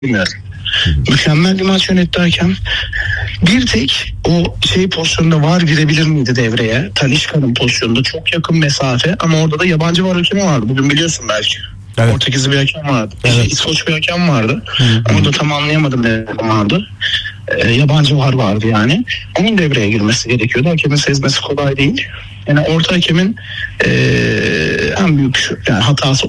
bilmiyorum. Mükemmel bir maç yönetti hakem. Bir tek o pozisyonda VAR girebilir miydi devreye? Talisca'nın pozisyonunda çok yakın mesafe ama orada da yabancı VAR hakemi vardı. Bugün biliyorsun belki. Evet. Portekizli bir hakem vardı. Evet. İskoç bir hakem vardı. Onu da tam anlayamadım ne vardı. Yabancı VAR vardı yani. Onun devreye girmesi gerekiyordu. Hakemin sezmesi kolay değil. Yani orta hakemin en büyük hatası